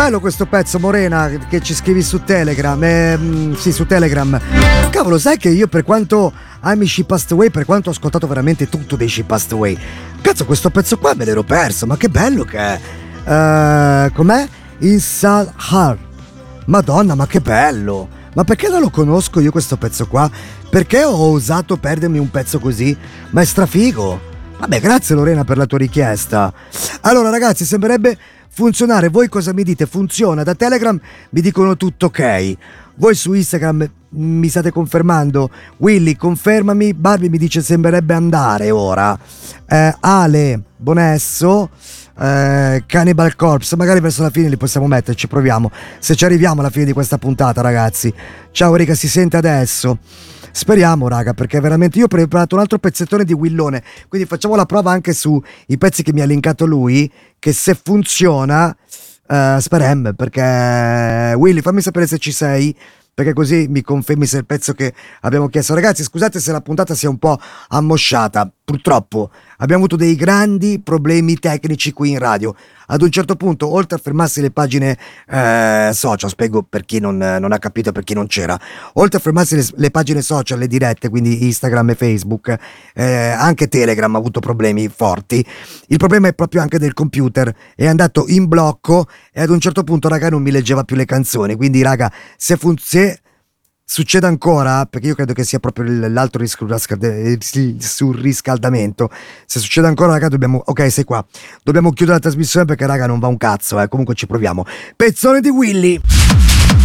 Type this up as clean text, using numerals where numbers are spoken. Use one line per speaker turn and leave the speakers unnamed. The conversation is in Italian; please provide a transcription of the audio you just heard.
Bello questo pezzo, Morena, che ci scrivi su Telegram. Sì, su Telegram. Cavolo, sai che io, per quanto ami She Passed Away, per quanto ho ascoltato veramente tutto dei She Passed Away, cazzo, questo pezzo qua me l'ero perso. Ma che bello che è. Com'è? Inside Heart. Madonna, ma che bello. Ma perché non lo conosco io questo pezzo qua? Perché ho osato perdermi un pezzo così? Ma è strafigo. Vabbè, grazie Lorena per la tua richiesta. Allora ragazzi, sembrerebbe funzionare. Voi cosa mi dite? Funziona? Da Telegram mi dicono tutto ok. Voi su Instagram mi state confermando? Willy, confermami. Barbie mi dice sembrerebbe andare ora. Ale, Bonesso, Cannibal Corpse, magari verso la fine li possiamo metterci, proviamo. Se ci arriviamo alla fine di questa puntata, ragazzi. Ciao Rica, si sente adesso? Speriamo, raga, perché veramente io ho preparato un altro pezzettone di Willone, quindi facciamo la prova anche su i pezzi che mi ha linkato lui, che se funziona sperem, perché Willy, fammi sapere se ci sei, perché così mi confermi se il pezzo che abbiamo chiesto. Ragazzi, scusate se la puntata sia un po' ammosciata, purtroppo abbiamo avuto dei grandi problemi tecnici qui in radio. Ad un certo punto, oltre a fermarsi le pagine social, spiego per chi non ha capito, per chi non c'era, oltre a fermarsi le pagine social, le dirette, quindi Instagram e Facebook, anche Telegram ha avuto problemi forti. Il problema è proprio anche del computer, è andato in blocco e ad un certo punto, raga, non mi leggeva più le canzoni. Quindi, raga, se succede ancora, perché io credo che sia proprio l'altro surriscaldamento, se succede ancora, raga, ok, sei qua, dobbiamo chiudere la trasmissione perché, raga, non va un cazzo, comunque ci proviamo. Pezzone di Willy.